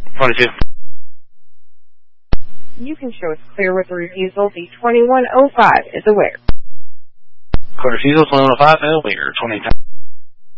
22. You can show us clear with the refusal. The 2105 is aware. Code refusal 2105 and aware. 2010.